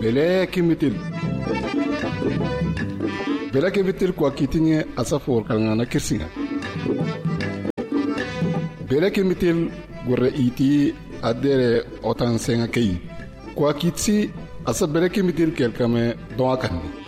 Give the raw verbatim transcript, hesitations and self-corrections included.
Bele kimitil. Bele kimitil kwa kitinge asafor kalngana kirsinga. Bele kimitil gure iti adere otan senga kei. Kwa kitsi asa bele kimitil kelkame doakani.